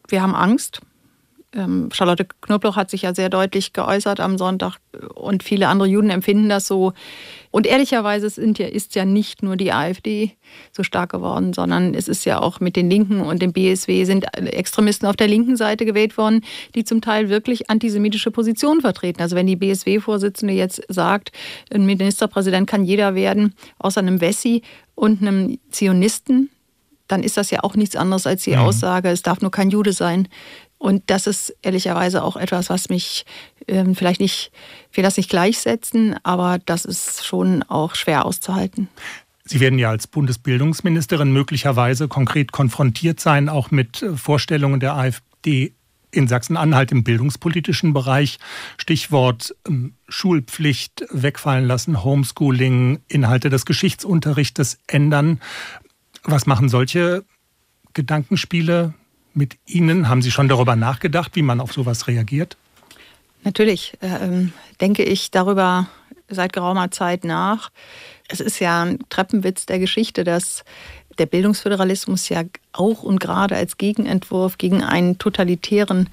wir haben Angst. Charlotte Knobloch hat sich ja sehr deutlich geäußert am Sonntag und viele andere Juden empfinden das so. Und ehrlicherweise ist ja nicht nur die AfD so stark geworden, sondern es ist ja auch mit den Linken und dem BSW sind Extremisten auf der linken Seite gewählt worden, die zum Teil wirklich antisemitische Positionen vertreten. Also wenn die BSW-Vorsitzende jetzt sagt, ein Ministerpräsident kann jeder werden, außer einem Wessi und einem Zionisten, dann ist das ja auch nichts anderes als die Aussage, es darf nur kein Jude sein. Und das ist ehrlicherweise auch etwas, was mich vielleicht nicht, ich will das nicht gleichsetzen, aber das ist schon auch schwer auszuhalten. Sie werden ja als Bundesbildungsministerin möglicherweise konkret konfrontiert sein, auch mit Vorstellungen der AfD in Sachsen-Anhalt im bildungspolitischen Bereich. Stichwort Schulpflicht wegfallen lassen, Homeschooling, Inhalte des Geschichtsunterrichtes ändern. Was machen solche Gedankenspiele mit Ihnen? Haben Sie schon darüber nachgedacht, wie man auf sowas reagiert? Natürlich denke ich darüber seit geraumer Zeit nach. Es ist ja ein Treppenwitz der Geschichte, dass der Bildungsföderalismus ja auch und gerade als Gegenentwurf gegen einen totalitären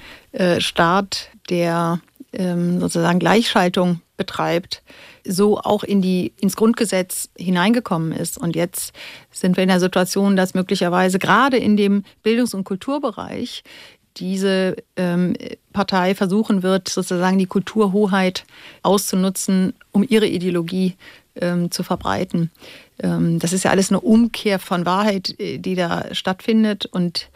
Staat, der sozusagen Gleichschaltung betreibt, so auch ins Grundgesetz hineingekommen ist. Und jetzt sind wir in der Situation, dass möglicherweise gerade in dem Bildungs- und Kulturbereich diese Partei versuchen wird, sozusagen die Kulturhoheit auszunutzen, um ihre Ideologie zu verbreiten. Das ist ja alles eine Umkehr von Wahrheit, die da stattfindet. Und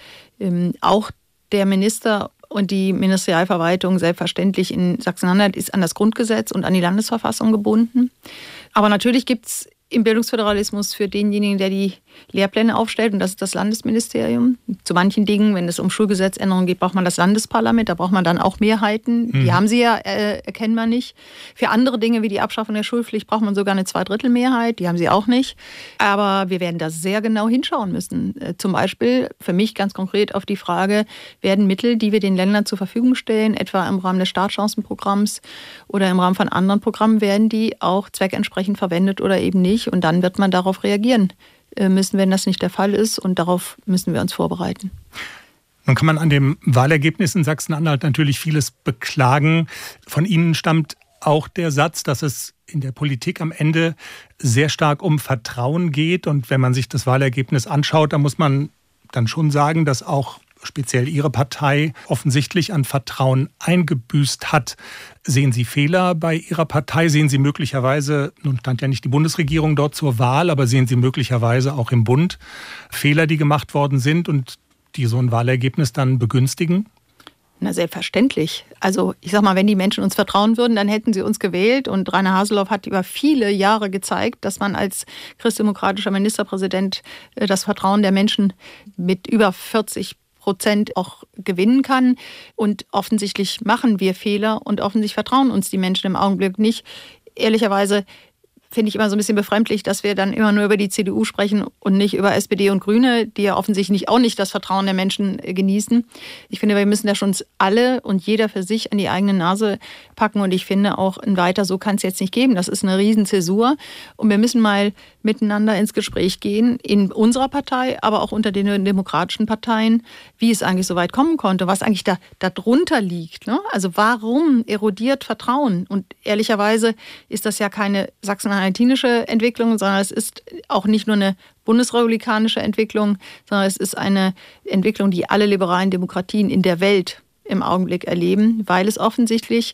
auch der Minister und die Ministerialverwaltung selbstverständlich in Sachsen-Anhalt ist an das Grundgesetz und an die Landesverfassung gebunden. Aber natürlich gibt es im Bildungsföderalismus für denjenigen, der die Lehrpläne aufstellt, und das ist das Landesministerium. Zu manchen Dingen, wenn es um Schulgesetzänderungen geht, braucht man das Landesparlament, da braucht man dann auch Mehrheiten. Die haben sie ja erkennbar nicht. Für andere Dinge wie die Abschaffung der Schulpflicht braucht man sogar eine Zweidrittelmehrheit, die haben sie auch nicht. Aber wir werden da sehr genau hinschauen müssen. Zum Beispiel für mich ganz konkret auf die Frage, werden Mittel, die wir den Ländern zur Verfügung stellen, etwa im Rahmen des Startchancenprogramms oder im Rahmen von anderen Programmen, werden die auch zweckentsprechend verwendet oder eben nicht? Und dann wird man darauf reagieren müssen, wenn das nicht der Fall ist. Und darauf müssen wir uns vorbereiten. Nun kann man an dem Wahlergebnis in Sachsen-Anhalt natürlich vieles beklagen. Von Ihnen stammt auch der Satz, dass es in der Politik am Ende sehr stark um Vertrauen geht. Und wenn man sich das Wahlergebnis anschaut, dann muss man dann schon sagen, dass auch speziell Ihre Partei offensichtlich an Vertrauen eingebüßt hat. Sehen Sie Fehler bei Ihrer Partei? Sehen Sie möglicherweise, nun stand ja nicht die Bundesregierung dort zur Wahl, aber sehen Sie möglicherweise auch im Bund Fehler, die gemacht worden sind und die so ein Wahlergebnis dann begünstigen? Na, selbstverständlich. Also ich sag mal, wenn die Menschen uns vertrauen würden, dann hätten sie uns gewählt. Und Rainer Haseloff hat über viele Jahre gezeigt, dass man als christdemokratischer Ministerpräsident das Vertrauen der Menschen mit über 40% auch gewinnen kann. Und offensichtlich machen wir Fehler und offensichtlich vertrauen uns die Menschen im Augenblick nicht. Ehrlicherweise finde ich immer so ein bisschen befremdlich, dass wir dann immer nur über die CDU sprechen und nicht über SPD und Grüne, die ja offensichtlich auch nicht das Vertrauen der Menschen genießen. Ich finde, wir müssen da schon alle und jeder für sich an die eigene Nase packen. Und ich finde auch, ein Weiter so kann es jetzt nicht geben. Das ist eine Riesenzäsur. Und wir müssen mal miteinander ins Gespräch gehen, in unserer Partei, aber auch unter den demokratischen Parteien, wie es eigentlich so weit kommen konnte, was eigentlich da drunter liegt. Ne? Also warum erodiert Vertrauen? Und ehrlicherweise ist das ja keine sachsen-anhaltinische Entwicklung, sondern es ist auch nicht nur eine bundesrepublikanische Entwicklung, sondern es ist eine Entwicklung, die alle liberalen Demokratien in der Welt im Augenblick erleben, weil es offensichtlich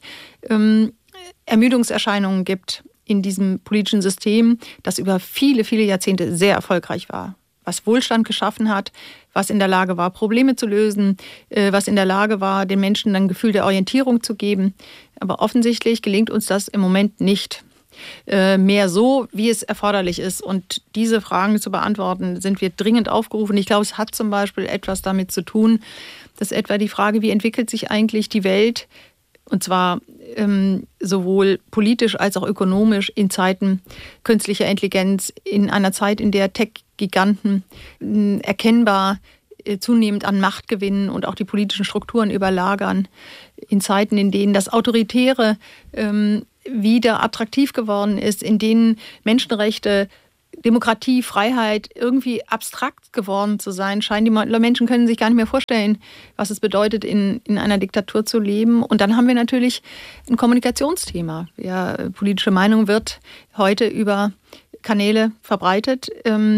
Ermüdungserscheinungen gibt in diesem politischen System, das über viele, viele Jahrzehnte sehr erfolgreich war, was Wohlstand geschaffen hat, was in der Lage war, Probleme zu lösen, was in der Lage war, den Menschen ein Gefühl der Orientierung zu geben. Aber offensichtlich gelingt uns das im Moment nicht mehr so, wie es erforderlich ist. Und diese Fragen zu beantworten, sind wir dringend aufgerufen. Ich glaube, es hat zum Beispiel etwas damit zu tun, dass etwa die Frage, wie entwickelt sich eigentlich die Welt, und zwar sowohl politisch als auch ökonomisch in Zeiten künstlicher Intelligenz, in einer Zeit, in der Tech-Giganten erkennbar zunehmend an Macht gewinnen und auch die politischen Strukturen überlagern, in Zeiten, in denen das Autoritäre wieder attraktiv geworden ist, in denen Menschenrechte Demokratie, Freiheit irgendwie abstrakt geworden zu sein scheint. Die Menschen können sich gar nicht mehr vorstellen, was es bedeutet, in einer Diktatur zu leben. Und dann haben wir natürlich ein Kommunikationsthema. Ja, politische Meinung wird heute über Kanäle verbreitet,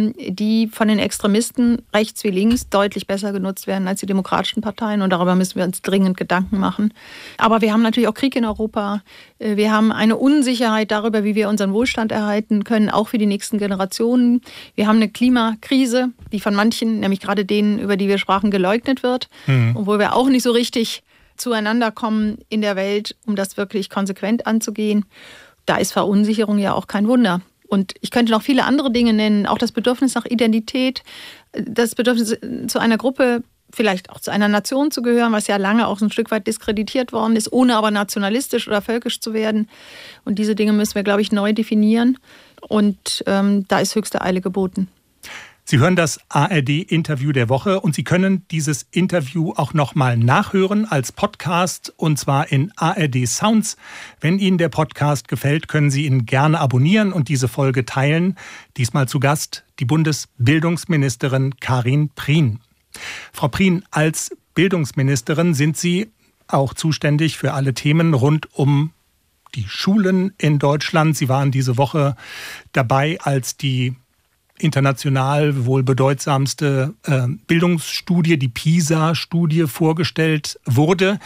die von den Extremisten rechts wie links deutlich besser genutzt werden als die demokratischen Parteien. Und darüber müssen wir uns dringend Gedanken machen. Aber wir haben natürlich auch Krieg in Europa. Wir haben eine Unsicherheit darüber, wie wir unseren Wohlstand erhalten können, auch für die nächsten Generationen. Wir haben eine Klimakrise, die von manchen, nämlich gerade denen, über die wir sprachen, geleugnet wird. Und wo wir auch nicht so richtig zueinander kommen in der Welt, um das wirklich konsequent anzugehen. Da ist Verunsicherung ja auch kein Wunder. Und ich könnte noch viele andere Dinge nennen, auch das Bedürfnis nach Identität, das Bedürfnis zu einer Gruppe, vielleicht auch zu einer Nation zu gehören, was ja lange auch ein Stück weit diskreditiert worden ist, ohne aber nationalistisch oder völkisch zu werden. Und diese Dinge müssen wir, glaube ich, neu definieren. Und da ist höchste Eile geboten. Sie hören das ARD-Interview der Woche und Sie können dieses Interview auch nochmal nachhören als Podcast und zwar in ARD Sounds. Wenn Ihnen der Podcast gefällt, können Sie ihn gerne abonnieren und diese Folge teilen. Diesmal zu Gast die Bundesbildungsministerin Karin Prien. Frau Prien, als Bildungsministerin sind Sie auch zuständig für alle Themen rund um die Schulen in Deutschland. Sie waren diese Woche dabei, als die international wohl bedeutsamste Bildungsstudie, die PISA-Studie, vorgestellt wurde.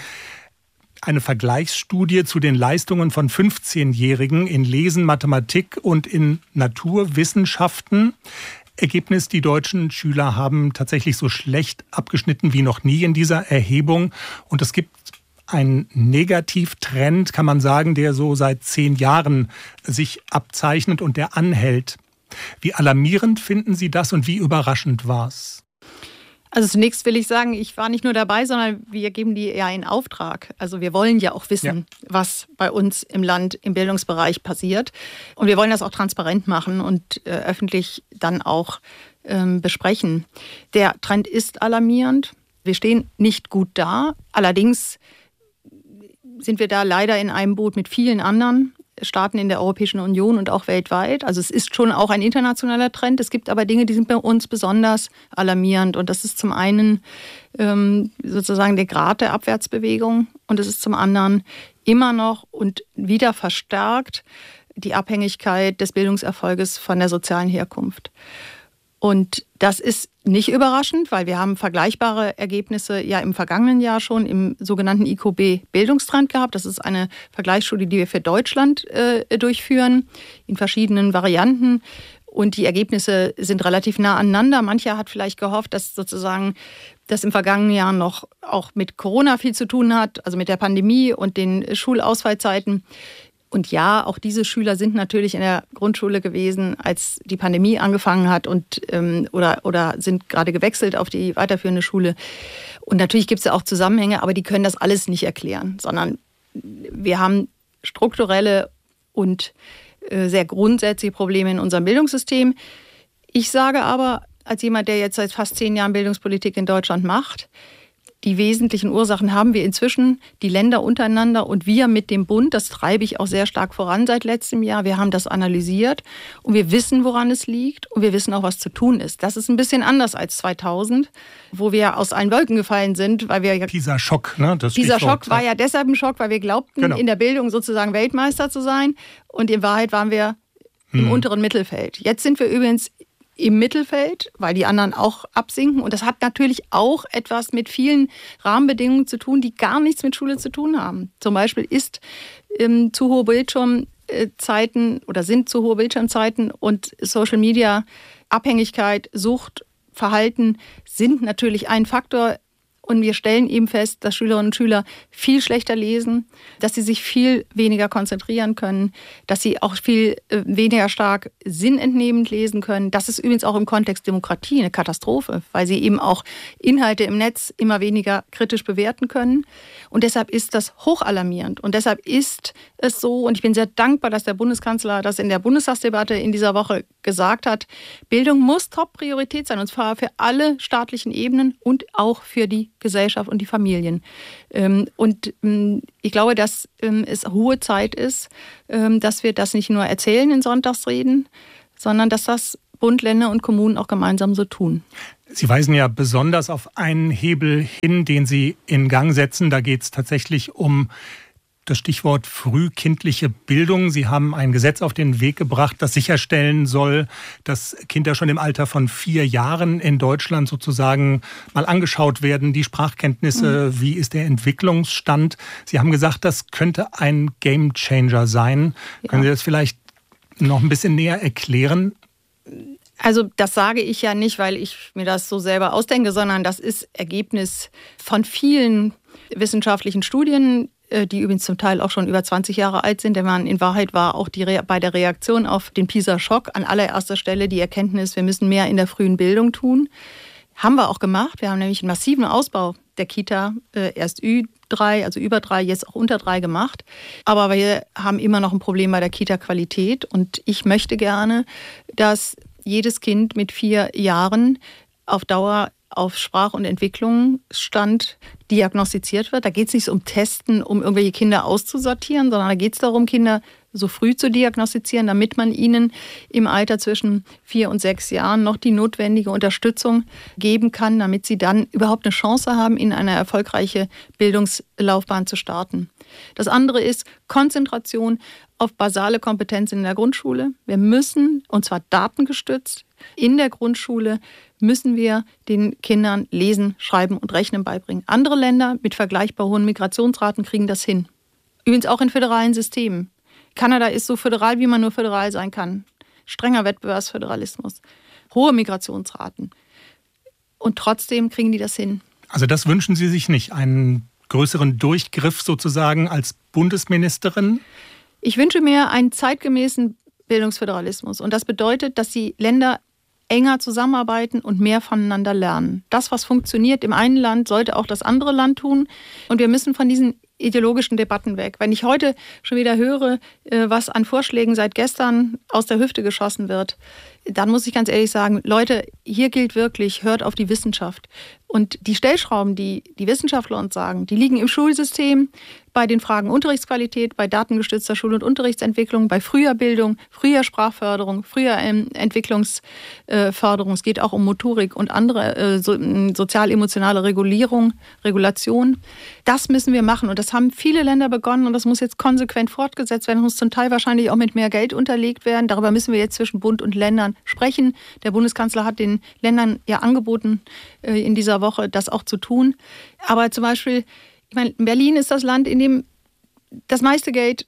Eine Vergleichsstudie zu den Leistungen von 15-Jährigen in Lesen, Mathematik und in Naturwissenschaften. Ergebnis, die deutschen Schüler haben tatsächlich so schlecht abgeschnitten wie noch nie in dieser Erhebung. Und es gibt einen Negativtrend, kann man sagen, der so seit 10 Jahren sich abzeichnet und der anhält. Wie alarmierend finden Sie das und wie überraschend war es? Also zunächst will ich sagen, ich war nicht nur dabei, sondern wir geben die ja in Auftrag. Also wir wollen ja auch wissen, was bei uns im Land im Bildungsbereich passiert. Und wir wollen das auch transparent machen und öffentlich dann auch besprechen. Der Trend ist alarmierend. Wir stehen nicht gut da. Allerdings sind wir da leider in einem Boot mit vielen anderen Staaten in der Europäischen Union und auch weltweit. Also es ist schon auch ein internationaler Trend. Es gibt aber Dinge, die sind bei uns besonders alarmierend. Und das ist zum einen sozusagen der Grad der Abwärtsbewegung und es ist zum anderen immer noch und wieder verstärkt die Abhängigkeit des Bildungserfolges von der sozialen Herkunft. Und das ist nicht überraschend, weil wir haben vergleichbare Ergebnisse ja im vergangenen Jahr schon im sogenannten IQB-Bildungstrend gehabt. Das ist eine Vergleichsstudie, die wir für Deutschland durchführen, in verschiedenen Varianten. Und die Ergebnisse sind relativ nah aneinander. Mancher hat vielleicht gehofft, dass sozusagen das im vergangenen Jahr noch auch mit Corona viel zu tun hat, also mit der Pandemie und den Schulausfallzeiten. Und ja, auch diese Schüler sind natürlich in der Grundschule gewesen, als die Pandemie angefangen hat und oder sind gerade gewechselt auf die weiterführende Schule. Und natürlich gibt es ja auch Zusammenhänge, aber die können das alles nicht erklären, sondern wir haben strukturelle und sehr grundsätzliche Probleme in unserem Bildungssystem. Ich sage aber, als jemand, der jetzt seit fast 10 Jahren Bildungspolitik in Deutschland macht, die wesentlichen Ursachen haben wir inzwischen, die Länder untereinander und wir mit dem Bund. Das treibe ich auch sehr stark voran seit letztem Jahr. Wir haben das analysiert und wir wissen, woran es liegt und wir wissen auch, was zu tun ist. Das ist ein bisschen anders als 2000, wo wir aus allen Wolken gefallen sind, weil wir Dieser Schock, ne? Dieser Schock war ja deshalb ein Schock, weil wir glaubten, in der Bildung sozusagen Weltmeister zu sein und in Wahrheit waren wir im unteren Mittelfeld. Jetzt sind wir übrigens im Mittelfeld, weil die anderen auch absinken. Und das hat natürlich auch etwas mit vielen Rahmenbedingungen zu tun, die gar nichts mit Schule zu tun haben. Zum Beispiel ist zu hohe Bildschirmzeiten oder sind zu hohe Bildschirmzeiten und Social Media, Abhängigkeit, Sucht, Verhalten sind natürlich ein Faktor. Und wir stellen eben fest, dass Schülerinnen und Schüler viel schlechter lesen, dass sie sich viel weniger konzentrieren können, dass sie auch viel weniger stark sinnentnehmend lesen können. Das ist übrigens auch im Kontext Demokratie eine Katastrophe, weil sie eben auch Inhalte im Netz immer weniger kritisch bewerten können. Und deshalb ist das hochalarmierend. Und deshalb ist es so, und ich bin sehr dankbar, dass der Bundeskanzler das in der Bundestagsdebatte in dieser Woche gesagt hat, Bildung muss Top-Priorität sein, und zwar für alle staatlichen Ebenen und auch für die Gesellschaft und die Familien. Und ich glaube, dass es hohe Zeit ist, dass wir das nicht nur erzählen in Sonntagsreden, sondern dass das Bund, Länder und Kommunen auch gemeinsam so tun. Sie weisen ja besonders auf einen Hebel hin, den Sie in Gang setzen. Da geht es tatsächlich um das Stichwort frühkindliche Bildung. Sie haben ein Gesetz auf den Weg gebracht, das sicherstellen soll, dass Kinder schon im Alter von 4 Jahren in Deutschland sozusagen mal angeschaut werden, die Sprachkenntnisse, wie ist der Entwicklungsstand. Sie haben gesagt, das könnte ein Gamechanger sein. Ja. Können Sie das vielleicht noch ein bisschen näher erklären? Also das sage ich ja nicht, weil ich mir das so selber ausdenke, sondern das ist Ergebnis von vielen wissenschaftlichen Studien, die übrigens zum Teil auch schon über 20 Jahre alt sind, denn in Wahrheit war auch bei der Reaktion auf den PISA-Schock an allererster Stelle die Erkenntnis, wir müssen mehr in der frühen Bildung tun. Haben wir auch gemacht. Wir haben nämlich einen massiven Ausbau der Kita, erst Ü3, also über 3, jetzt auch unter 3 gemacht. Aber wir haben immer noch ein Problem bei der Kita-Qualität und ich möchte gerne, dass jedes Kind mit 4 Jahren auf Dauer auf Sprach- und Entwicklungsstand diagnostiziert wird. Da geht es nicht um Testen, um irgendwelche Kinder auszusortieren, sondern da geht es darum, Kinder so früh zu diagnostizieren, damit man ihnen im Alter zwischen 4 und 6 Jahren noch die notwendige Unterstützung geben kann, damit sie dann überhaupt eine Chance haben, in eine erfolgreiche Bildungslaufbahn zu starten. Das andere ist Konzentration auf basale Kompetenzen in der Grundschule. Wir müssen, und zwar datengestützt, in der Grundschule müssen wir den Kindern Lesen, Schreiben und Rechnen beibringen. Andere Länder mit vergleichbar hohen Migrationsraten kriegen das hin. Übrigens auch in föderalen Systemen. Kanada ist so föderal, wie man nur föderal sein kann. Strenger Wettbewerbsföderalismus, hohe Migrationsraten. Und trotzdem kriegen die das hin. Also das wünschen Sie sich nicht, einen größeren Durchgriff sozusagen als Bundesministerin? Ich wünsche mir einen zeitgemäßen Bildungsföderalismus. Und das bedeutet, dass die Länder enger zusammenarbeiten und mehr voneinander lernen. Das, was funktioniert im einen Land, sollte auch das andere Land tun. Und wir müssen von diesen ideologischen Debatten weg. Wenn ich heute schon wieder höre, was an Vorschlägen seit gestern aus der Hüfte geschossen wird, dann muss ich ganz ehrlich sagen, Leute, hier gilt wirklich, hört auf die Wissenschaft. Und die Stellschrauben, die Wissenschaftler uns sagen, die liegen im Schulsystem, bei den Fragen Unterrichtsqualität, bei datengestützter Schul- und Unterrichtsentwicklung, bei früher Bildung, früher Sprachförderung, früher Entwicklungsförderung. Es geht auch um Motorik und andere sozial-emotionale Regulation. Das müssen wir machen und das haben viele Länder begonnen und das muss jetzt konsequent fortgesetzt werden, muss zum Teil wahrscheinlich auch mit mehr Geld unterlegt werden. Darüber müssen wir jetzt zwischen Bund und Ländern sprechen. Der Bundeskanzler hat den Ländern ja angeboten, in dieser Woche das auch zu tun. Aber zum Beispiel, ich meine, Berlin ist das Land, in dem das meiste Geld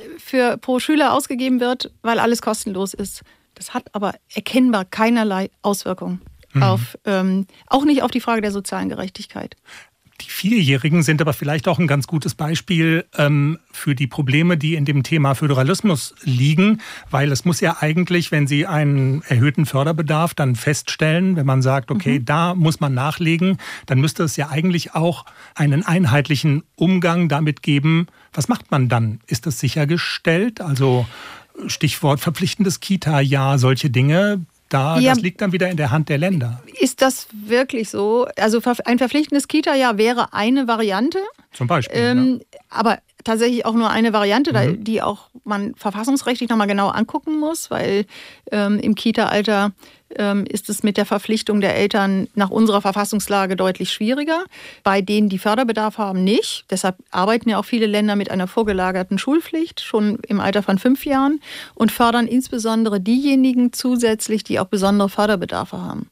pro Schüler ausgegeben wird, weil alles kostenlos ist. Das hat aber erkennbar keinerlei Auswirkungen auf, auch nicht auf die Frage der sozialen Gerechtigkeit. Die 4-Jährigen sind aber vielleicht auch ein ganz gutes Beispiel für die Probleme, die in dem Thema Föderalismus liegen, weil es muss ja eigentlich, wenn Sie einen erhöhten Förderbedarf dann feststellen, wenn man sagt, okay, da muss man nachlegen, dann müsste es ja eigentlich auch einen einheitlichen Umgang damit geben. Was macht man dann? Ist das sichergestellt? Also Stichwort verpflichtendes Kita-Jahr, solche Dinge. Das liegt dann wieder in der Hand der Länder. Ist das wirklich so? Also ein verpflichtendes Kita-Jahr wäre eine Variante. Zum Beispiel, ja. Aber tatsächlich auch nur eine Variante, die auch man verfassungsrechtlich nochmal genau angucken muss, weil im Kita-Alter ist es mit der Verpflichtung der Eltern nach unserer Verfassungslage deutlich schwieriger. Bei denen, die Förderbedarf haben, nicht. Deshalb arbeiten ja auch viele Länder mit einer vorgelagerten Schulpflicht, schon im Alter von 5 Jahren und fördern insbesondere diejenigen zusätzlich, die auch besondere Förderbedarfe haben.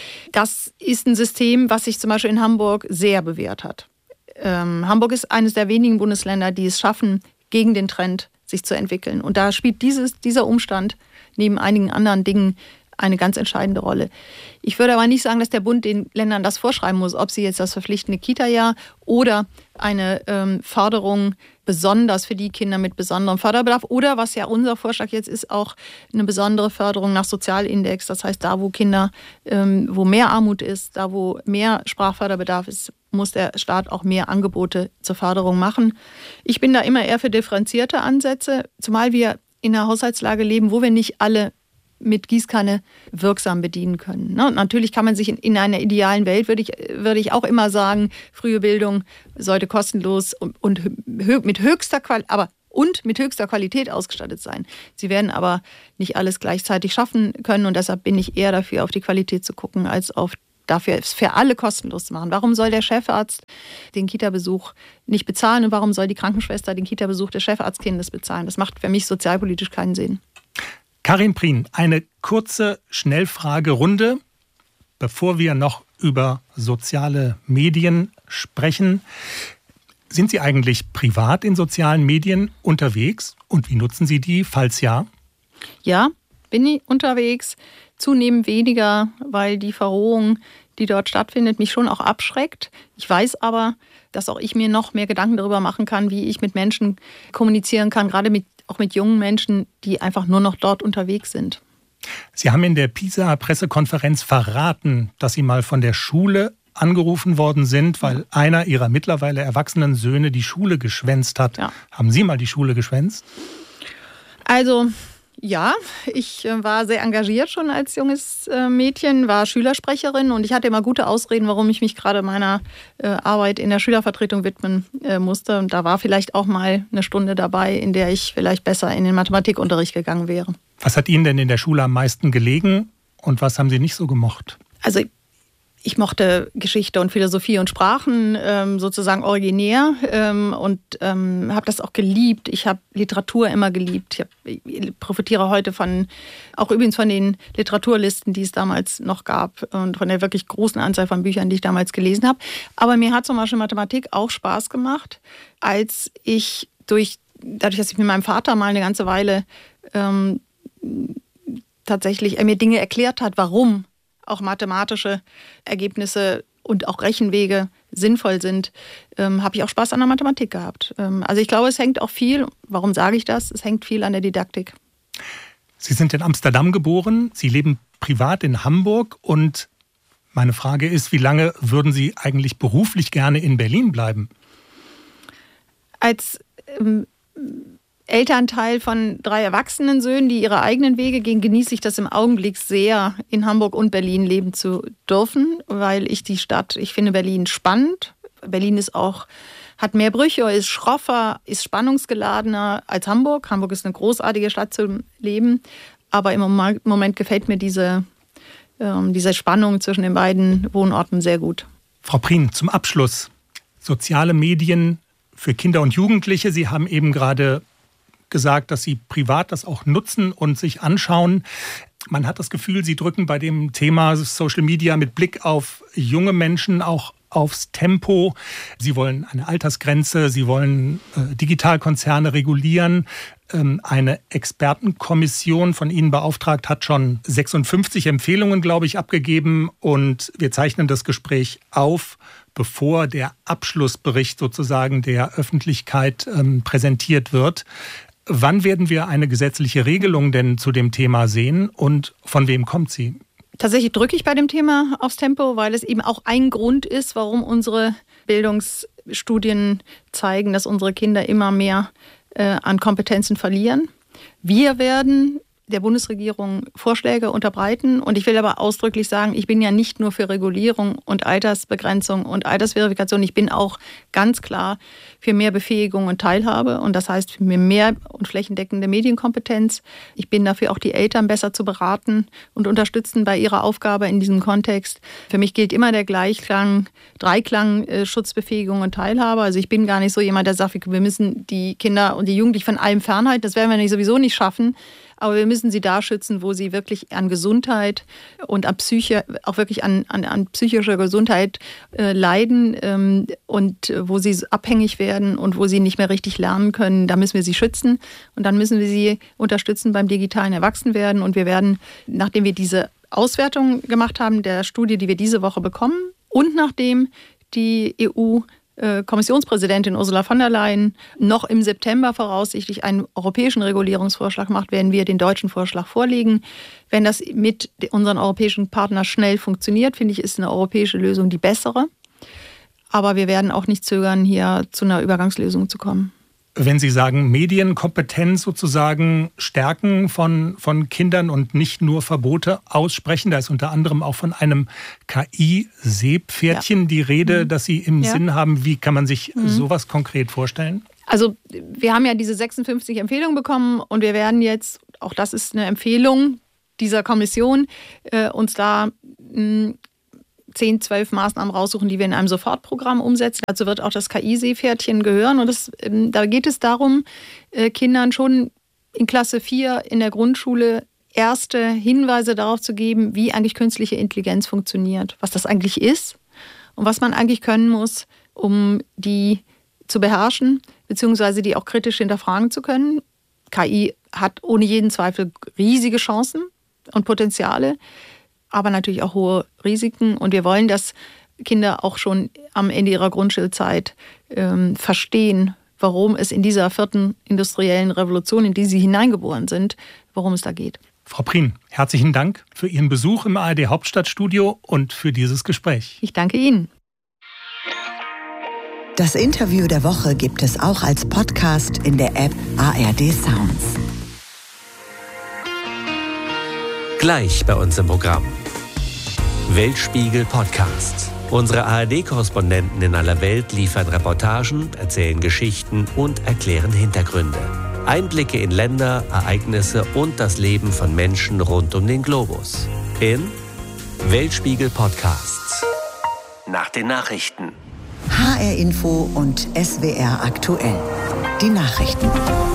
Das ist ein System, was sich zum Beispiel in Hamburg sehr bewährt hat. Hamburg ist eines der wenigen Bundesländer, die es schaffen, gegen den Trend sich zu entwickeln. Und da spielt dieser Umstand neben einigen anderen Dingen eine ganz entscheidende Rolle. Ich würde aber nicht sagen, dass der Bund den Ländern das vorschreiben muss, ob sie jetzt das verpflichtende Kita-Jahr oder eine Förderung besonders für die Kinder mit besonderem Förderbedarf oder, was ja unser Vorschlag jetzt ist, auch eine besondere Förderung nach Sozialindex. Das heißt, da wo Kinder, wo mehr Armut ist, da wo mehr Sprachförderbedarf ist, muss der Staat auch mehr Angebote zur Förderung machen. Ich bin da immer eher für differenzierte Ansätze, zumal wir in einer Haushaltslage leben, wo wir nicht alle mit Gießkanne wirksam bedienen können. Ne? Und natürlich kann man sich in einer idealen Welt, würde ich auch immer sagen, frühe Bildung sollte kostenlos und mit höchster Qualität, aber und mit höchster Qualität ausgestattet sein. Sie werden aber nicht alles gleichzeitig schaffen können und deshalb bin ich eher dafür, auf die Qualität zu gucken, als dafür es für alle kostenlos zu machen. Warum soll der Chefarzt den Kita-Besuch nicht bezahlen und warum soll die Krankenschwester den Kita-Besuch des Chefarztkindes bezahlen? Das macht für mich sozialpolitisch keinen Sinn. Karin Prien, eine kurze Schnellfragerunde, bevor wir noch über soziale Medien sprechen. Sind Sie eigentlich privat in sozialen Medien unterwegs und wie nutzen Sie die, falls ja? Ja, bin ich unterwegs. Zunehmend weniger, weil die Verrohung, die dort stattfindet, mich schon auch abschreckt. Ich weiß aber, dass auch ich mir noch mehr Gedanken darüber machen kann, wie ich mit Menschen kommunizieren kann, gerade auch mit jungen Menschen, die einfach nur noch dort unterwegs sind. Sie haben in der PISA-Pressekonferenz verraten, dass Sie mal von der Schule angerufen worden sind, weil einer Ihrer mittlerweile erwachsenen Söhne die Schule geschwänzt hat. Ja. Haben Sie mal die Schule geschwänzt? Also ja, ich war sehr engagiert schon als junges Mädchen, war Schülersprecherin und ich hatte immer gute Ausreden, warum ich mich gerade meiner Arbeit in der Schülervertretung widmen musste. Und da war vielleicht auch mal eine Stunde dabei, in der ich vielleicht besser in den Mathematikunterricht gegangen wäre. Was hat Ihnen denn in der Schule am meisten gelegen und was haben Sie nicht so gemocht? Also ich mochte Geschichte und Philosophie und Sprachen sozusagen originär und habe das auch geliebt. Ich habe Literatur immer geliebt. Ich profitiere heute auch übrigens von den Literaturlisten, die es damals noch gab und von der wirklich großen Anzahl von Büchern, die ich damals gelesen habe. Aber mir hat zum Beispiel Mathematik auch Spaß gemacht, als ich dadurch, dass ich mit meinem Vater mal eine ganze Weile tatsächlich mir Dinge erklärt hat, warum auch mathematische Ergebnisse und auch Rechenwege sinnvoll sind, habe ich auch Spaß an der Mathematik gehabt. Also ich glaube, es hängt auch viel, warum sage ich das? Es hängt viel an der Didaktik. Sie sind in Amsterdam geboren, Sie leben privat in Hamburg und meine Frage ist, wie lange würden Sie eigentlich beruflich gerne in Berlin bleiben? Als Elternteil von 3 erwachsenen Söhnen, die ihre eigenen Wege gehen, genieße ich das im Augenblick sehr, in Hamburg und Berlin leben zu dürfen, weil ich finde Berlin spannend. Berlin hat mehr Brüche, ist schroffer, ist spannungsgeladener als Hamburg. Hamburg ist eine großartige Stadt zum Leben, aber im Moment gefällt mir diese Spannung zwischen den beiden Wohnorten sehr gut. Frau Prien, zum Abschluss. Soziale Medien für Kinder und Jugendliche. Sie haben eben gerade gesagt, dass Sie privat das auch nutzen und sich anschauen. Man hat das Gefühl, Sie drücken bei dem Thema Social Media mit Blick auf junge Menschen auch aufs Tempo. Sie wollen eine Altersgrenze, Sie wollen Digitalkonzerne regulieren. Eine Expertenkommission von Ihnen beauftragt hat schon 56 Empfehlungen, glaube ich, abgegeben. Und wir zeichnen das Gespräch auf, bevor der Abschlussbericht sozusagen der Öffentlichkeit präsentiert wird. Wann werden wir eine gesetzliche Regelung denn zu dem Thema sehen und von wem kommt sie? Tatsächlich drücke ich bei dem Thema aufs Tempo, weil es eben auch ein Grund ist, warum unsere Bildungsstudien zeigen, dass unsere Kinder immer mehr an Kompetenzen verlieren. Wir werden der Bundesregierung Vorschläge unterbreiten. Und ich will aber ausdrücklich sagen, ich bin ja nicht nur für Regulierung und Altersbegrenzung und Altersverifikation. Ich bin auch ganz klar für mehr Befähigung und Teilhabe. Und das heißt für mehr und flächendeckende Medienkompetenz. Ich bin dafür, auch die Eltern besser zu beraten und unterstützen bei ihrer Aufgabe in diesem Kontext. Für mich gilt immer der Dreiklang Schutzbefähigung und Teilhabe. Also ich bin gar nicht so jemand, der sagt, wir müssen die Kinder und die Jugendlichen von allem fernhalten. Das werden wir sowieso nicht schaffen. Aber wir müssen sie da schützen, wo sie wirklich an Gesundheit und an Psyche, auch wirklich an psychischer Gesundheit leiden und wo sie abhängig werden und wo sie nicht mehr richtig lernen können. Da müssen wir sie schützen und dann müssen wir sie unterstützen beim digitalen Erwachsenwerden. Und wir werden, nachdem wir diese Auswertung gemacht haben, der Studie, die wir diese Woche bekommen und nachdem die EU-Kommissionspräsidentin Ursula von der Leyen noch im September voraussichtlich einen europäischen Regulierungsvorschlag macht, werden wir den deutschen Vorschlag vorlegen. Wenn das mit unseren europäischen Partnern schnell funktioniert, finde ich, ist eine europäische Lösung die bessere. Aber wir werden auch nicht zögern, hier zu einer Übergangslösung zu kommen. Wenn Sie sagen, Medienkompetenz sozusagen stärken von Kindern und nicht nur Verbote aussprechen, da ist unter anderem auch von einem KI-Seepferdchen die Rede, das Sie im Sinn haben. Wie kann man sich sowas konkret vorstellen? Also wir haben ja diese 56 Empfehlungen bekommen und wir werden jetzt, auch das ist eine Empfehlung dieser Kommission, uns da 10, 12 Maßnahmen raussuchen, die wir in einem Sofortprogramm umsetzen. Dazu wird auch das KI-Seepferdchen gehören. Und da geht es darum, Kindern schon in Klasse 4 in der Grundschule erste Hinweise darauf zu geben, wie eigentlich künstliche Intelligenz funktioniert, was das eigentlich ist und was man eigentlich können muss, um die zu beherrschen, beziehungsweise die auch kritisch hinterfragen zu können. KI hat ohne jeden Zweifel riesige Chancen und Potenziale, aber natürlich auch hohe Risiken. Und wir wollen, dass Kinder auch schon am Ende ihrer Grundschulzeit verstehen, warum es in dieser 4. industriellen Revolution, in die sie hineingeboren sind, worum es da geht. Frau Prien, herzlichen Dank für Ihren Besuch im ARD Hauptstadtstudio und für dieses Gespräch. Ich danke Ihnen. Das Interview der Woche gibt es auch als Podcast in der App ARD Sounds. Gleich bei uns im Programm. Weltspiegel Podcast. Unsere ARD-Korrespondenten in aller Welt liefern Reportagen, erzählen Geschichten und erklären Hintergründe. Einblicke in Länder, Ereignisse und das Leben von Menschen rund um den Globus. In Weltspiegel Podcasts. Nach den Nachrichten. HR Info und SWR aktuell. Die Nachrichten.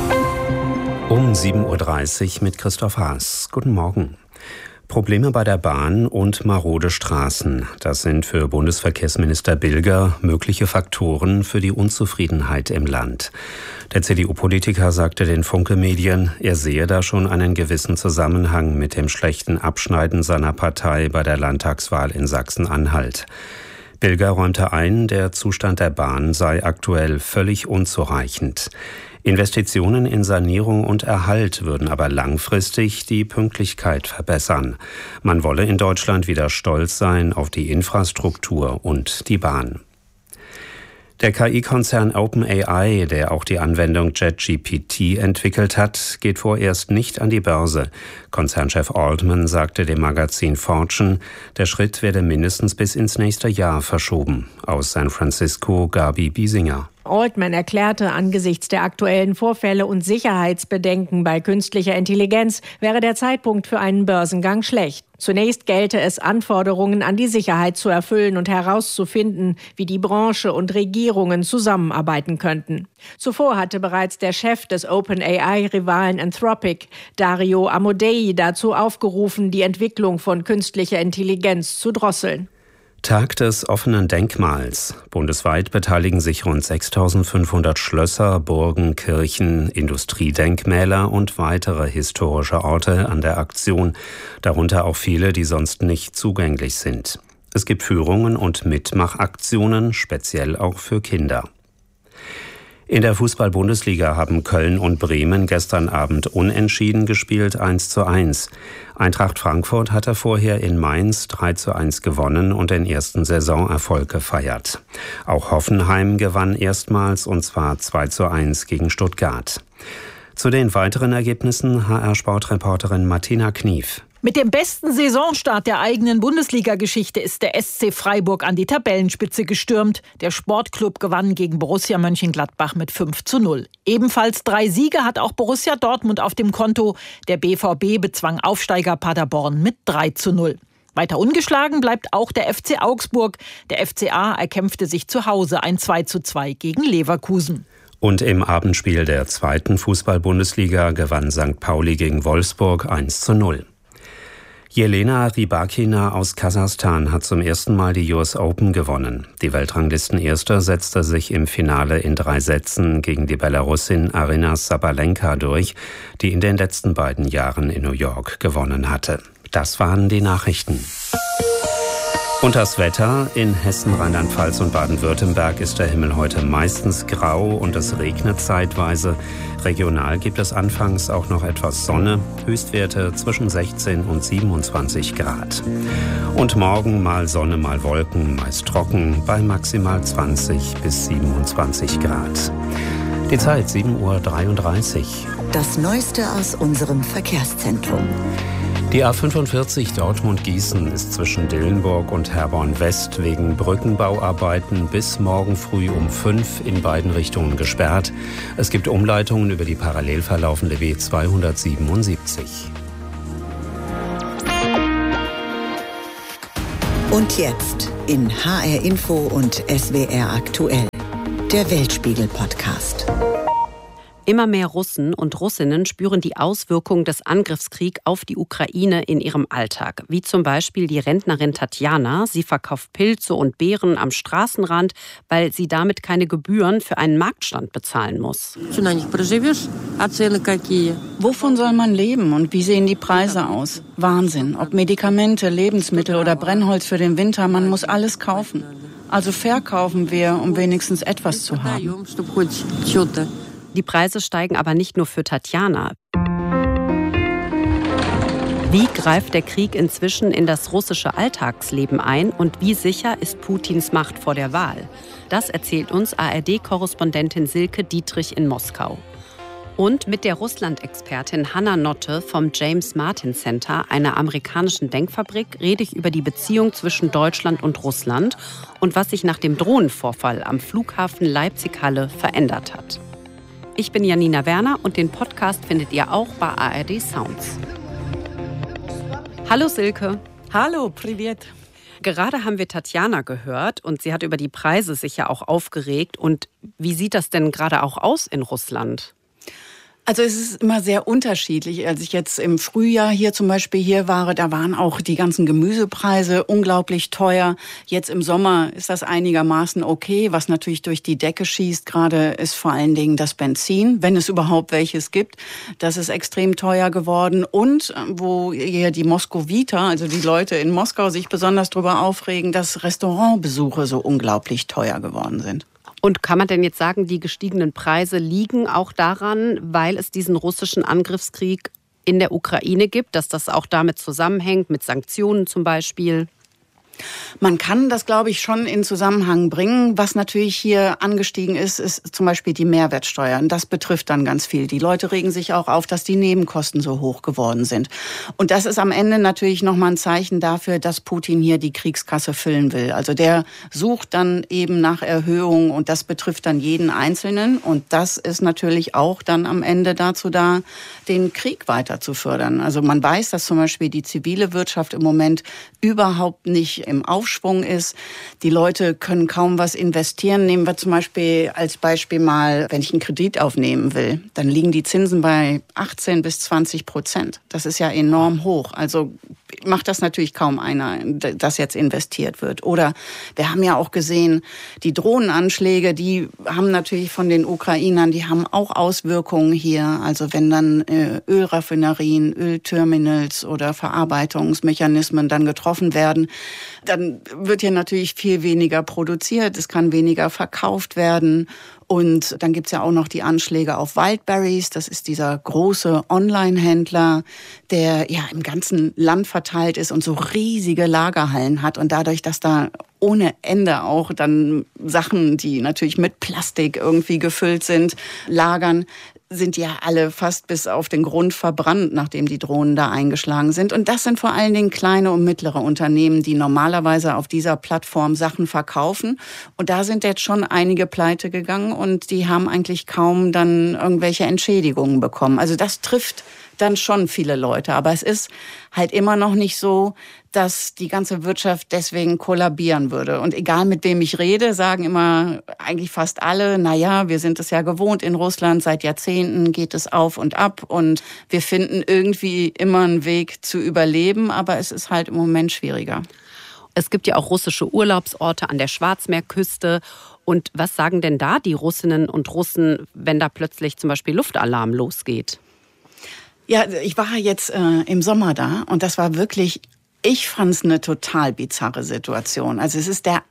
Um 7.30 Uhr mit Christoph Haas. Guten Morgen. Probleme bei der Bahn und marode Straßen. Das sind für Bundesverkehrsminister Bilger mögliche Faktoren für die Unzufriedenheit im Land. Der CDU-Politiker sagte den Funke-Medien, er sehe da schon einen gewissen Zusammenhang mit dem schlechten Abschneiden seiner Partei bei der Landtagswahl in Sachsen-Anhalt. Bilger räumte ein, der Zustand der Bahn sei aktuell völlig unzureichend. Investitionen in Sanierung und Erhalt würden aber langfristig die Pünktlichkeit verbessern. Man wolle in Deutschland wieder stolz sein auf die Infrastruktur und die Bahn. Der KI-Konzern OpenAI, der auch die Anwendung ChatGPT entwickelt hat, geht vorerst nicht an die Börse. Konzernchef Altman sagte dem Magazin Fortune, der Schritt werde mindestens bis ins nächste Jahr verschoben. Aus San Francisco, Gabi Biesinger. Altman erklärte, angesichts der aktuellen Vorfälle und Sicherheitsbedenken bei künstlicher Intelligenz wäre der Zeitpunkt für einen Börsengang schlecht. Zunächst gelte es, Anforderungen an die Sicherheit zu erfüllen und herauszufinden, wie die Branche und Regierungen zusammenarbeiten könnten. Zuvor hatte bereits der Chef des OpenAI-Rivalen Anthropic, Dario Amodei, dazu aufgerufen, die Entwicklung von künstlicher Intelligenz zu drosseln. Tag des offenen Denkmals. Bundesweit beteiligen sich rund 6.500 Schlösser, Burgen, Kirchen, Industriedenkmäler und weitere historische Orte an der Aktion, darunter auch viele, die sonst nicht zugänglich sind. Es gibt Führungen und Mitmachaktionen, speziell auch für Kinder. In der Fußball-Bundesliga haben Köln und Bremen gestern Abend unentschieden gespielt, 1:1. Eintracht Frankfurt hatte vorher in Mainz 3:1 gewonnen und den ersten Saisonerfolg gefeiert. Auch Hoffenheim gewann erstmals, und zwar 2:1 gegen Stuttgart. Zu den weiteren Ergebnissen HR-Sportreporterin Martina Knief. Mit dem besten Saisonstart der eigenen Bundesliga-Geschichte ist der SC Freiburg an die Tabellenspitze gestürmt. Der Sportclub gewann gegen Borussia Mönchengladbach mit 5:0. Ebenfalls 3 Siege hat auch Borussia Dortmund auf dem Konto. Der BVB bezwang Aufsteiger Paderborn mit 3:0. Weiter ungeschlagen bleibt auch der FC Augsburg. Der FCA erkämpfte sich zu Hause ein 2:2 gegen Leverkusen. Und im Abendspiel der 2. Fußball-Bundesliga gewann St. Pauli gegen Wolfsburg 1:0. Jelena Rybakina aus Kasachstan hat zum ersten Mal die US Open gewonnen. Die Weltranglistenerste setzte sich im Finale in 3 Sätzen gegen die Belarusin Aryna Sabalenka durch, die in den letzten beiden Jahren in New York gewonnen hatte. Das waren die Nachrichten. Und das Wetter: in Hessen, Rheinland-Pfalz und Baden-Württemberg ist der Himmel heute meistens grau und es regnet zeitweise. Regional gibt es anfangs auch noch etwas Sonne, Höchstwerte zwischen 16 und 27 Grad. Und morgen mal Sonne, mal Wolken, meist trocken, bei maximal 20 bis 27 Grad. Die Zeit 7:33 Uhr. Das Neueste aus unserem Verkehrszentrum. Die A45 Dortmund-Gießen ist zwischen Dillenburg und Herborn-West wegen Brückenbauarbeiten bis morgen früh um 5 in beiden Richtungen gesperrt. Es gibt Umleitungen über die parallel verlaufende B277. Und jetzt in HR Info und SWR aktuell, der Weltspiegel-Podcast. Immer mehr Russen und Russinnen spüren die Auswirkungen des Angriffskriegs auf die Ukraine in ihrem Alltag. Wie zum Beispiel die Rentnerin Tatjana. Sie verkauft Pilze und Beeren am Straßenrand, weil sie damit keine Gebühren für einen Marktstand bezahlen muss. Wovon soll man leben und wie sehen die Preise aus? Wahnsinn. Ob Medikamente, Lebensmittel oder Brennholz für den Winter, man muss alles kaufen. Also verkaufen wir, um wenigstens etwas zu haben. Die Preise steigen aber nicht nur für Tatjana. Wie greift der Krieg inzwischen in das russische Alltagsleben ein und wie sicher ist Putins Macht vor der Wahl? Das erzählt uns ARD-Korrespondentin Silke Dietrich in Moskau. Und mit der Russland-Expertin Hanna Notte vom James Martin Center, einer amerikanischen Denkfabrik, rede ich über die Beziehung zwischen Deutschland und Russland und was sich nach dem Drohnenvorfall am Flughafen Leipzig-Halle verändert hat. Ich bin Janina Werner und den Podcast findet ihr auch bei ARD Sounds. Hallo Silke. Hallo, privet. Gerade haben wir Tatjana gehört und sie hat über die Preise sich ja auch aufgeregt. Und wie sieht das denn gerade auch aus in Russland? Also es ist immer sehr unterschiedlich. Als ich jetzt im Frühjahr hier zum Beispiel hier war, da waren auch die ganzen Gemüsepreise unglaublich teuer. Jetzt im Sommer ist das einigermaßen okay. Was natürlich durch die Decke schießt gerade, ist vor allen Dingen das Benzin, wenn es überhaupt welches gibt. Das ist extrem teuer geworden. Und wo hier die Moskowiter, also die Leute in Moskau, sich besonders darüber aufregen, dass Restaurantbesuche so unglaublich teuer geworden sind. Und kann man denn jetzt sagen, die gestiegenen Preise liegen auch daran, weil es diesen russischen Angriffskrieg in der Ukraine gibt, dass das auch damit zusammenhängt, mit Sanktionen zum Beispiel? Man kann das, glaube ich, schon in Zusammenhang bringen. Was natürlich hier angestiegen ist, ist zum Beispiel die Mehrwertsteuer. Und das betrifft dann ganz viel. Die Leute regen sich auch auf, dass die Nebenkosten so hoch geworden sind. Und das ist am Ende natürlich nochmal ein Zeichen dafür, dass Putin hier die Kriegskasse füllen will. Also der sucht dann eben nach Erhöhungen und das betrifft dann jeden Einzelnen. Und das ist natürlich auch dann am Ende dazu da, den Krieg weiter zu fördern. Also man weiß, dass zum Beispiel die zivile Wirtschaft im Moment überhaupt nicht im Aufschwung ist. Die Leute können kaum was investieren. Nehmen wir zum Beispiel als Beispiel mal, wenn ich einen Kredit aufnehmen will, dann liegen die Zinsen bei 18-20%. Das ist ja enorm hoch. Also macht das natürlich kaum einer, dass jetzt investiert wird. Oder wir haben ja auch gesehen, die Drohnenanschläge, die haben natürlich von den Ukrainern, die haben auch Auswirkungen hier. Also wenn dann Ölraffinerien, Ölterminals oder Verarbeitungsmechanismen dann getroffen werden, dann wird hier natürlich viel weniger produziert, es kann weniger verkauft werden. Und dann gibt's ja auch noch die Anschläge auf Wildberries. Das ist dieser große Online-Händler, der ja im ganzen Land verteilt ist und so riesige Lagerhallen hat. Und dadurch, dass da ohne Ende auch dann Sachen, die natürlich mit Plastik irgendwie gefüllt sind, lagern, sind ja alle fast bis auf den Grund verbrannt, nachdem die Drohnen da eingeschlagen sind. Und das sind vor allen Dingen kleine und mittlere Unternehmen, die normalerweise auf dieser Plattform Sachen verkaufen. Und da sind jetzt schon einige pleite gegangen und die haben eigentlich kaum dann irgendwelche Entschädigungen bekommen. Also das trifft dann schon viele Leute. Aber es ist halt immer noch nicht so, dass die ganze Wirtschaft deswegen kollabieren würde. Und egal mit wem ich rede, sagen immer eigentlich fast alle, naja, wir sind es ja gewohnt in Russland, seit Jahrzehnten geht es auf und ab und wir finden irgendwie immer einen Weg zu überleben, aber es ist halt im Moment schwieriger. Es gibt ja auch russische Urlaubsorte an der Schwarzmeerküste. Und was sagen denn da die Russinnen und Russen, wenn da plötzlich zum Beispiel Luftalarm losgeht? Ja, ich war jetzt im Sommer da und das war wirklich, ich fand es eine total bizarre Situation. Also es ist der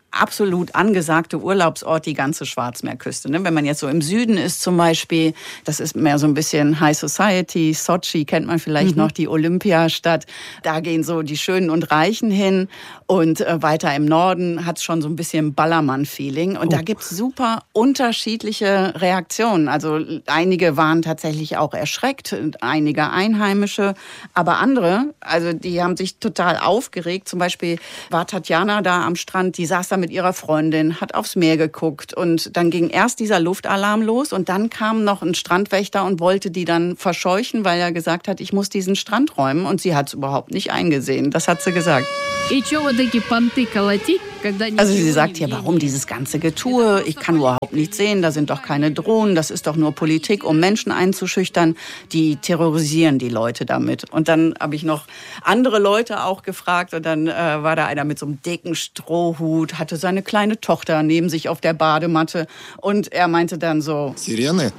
absolut angesagte Urlaubsort, die ganze Schwarzmeerküste. Wenn man jetzt so im Süden ist zum Beispiel, das ist mehr so ein bisschen High Society, Sochi kennt man vielleicht noch, die Olympiastadt. Da gehen so die Schönen und Reichen hin. Und weiter im Norden hat es schon so ein bisschen Ballermann-Feeling. Und da gibt es super unterschiedliche Reaktionen. Also einige waren tatsächlich auch erschreckt, einige Einheimische. Aber andere, also die haben sich total aufgeregt. Zum Beispiel war Tatjana da am Strand, die saß da mit ihrer Freundin, hat aufs Meer geguckt und dann ging erst dieser Luftalarm los und dann kam noch ein Strandwächter und wollte die dann verscheuchen, weil er gesagt hat, ich muss diesen Strand räumen und sie hat es überhaupt nicht eingesehen. Das hat sie gesagt. Also sie sagt ja, warum dieses ganze Getue? Ich kann überhaupt nichts sehen, da sind doch keine Drohnen, das ist doch nur Politik, um Menschen einzuschüchtern. Die terrorisieren die Leute damit. Und dann habe ich noch andere Leute auch gefragt und dann war da einer mit so einem dicken Strohhut, hatte seine kleine Tochter neben sich auf der Badematte und er meinte dann so: Sirene?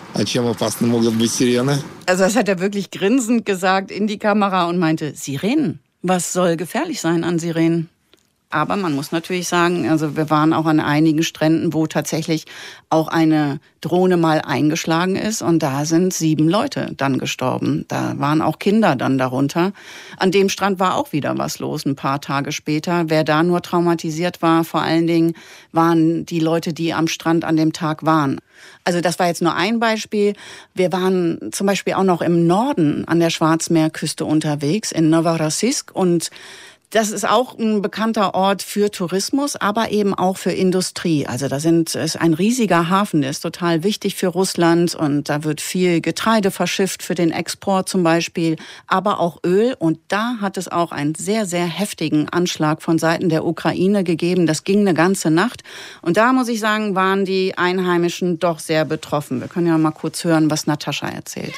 Also das hat er wirklich grinsend gesagt in die Kamera und meinte, Sirenen? Was soll gefährlich sein an Sirenen? Aber man muss natürlich sagen, also wir waren auch an einigen Stränden, wo tatsächlich auch eine Drohne mal eingeschlagen ist und da sind 7 Leute dann gestorben. Da waren auch Kinder dann darunter. An dem Strand war auch wieder was los, ein paar Tage später. Wer da nur traumatisiert war, vor allen Dingen waren die Leute, die am Strand an dem Tag waren. Also das war jetzt nur ein Beispiel. Wir waren zum Beispiel auch noch im Norden an der Schwarzmeerküste unterwegs, in Novorossiysk, und das ist auch ein bekannter Ort für Tourismus, aber eben auch für Industrie. Also da ist ein riesiger Hafen, der ist total wichtig für Russland und da wird viel Getreide verschifft für den Export zum Beispiel, aber auch Öl. Und da hat es auch einen sehr, sehr heftigen Anschlag von Seiten der Ukraine gegeben. Das ging eine ganze Nacht. Und da muss ich sagen, waren die Einheimischen doch sehr betroffen. Wir können ja mal kurz hören, was Natascha erzählt.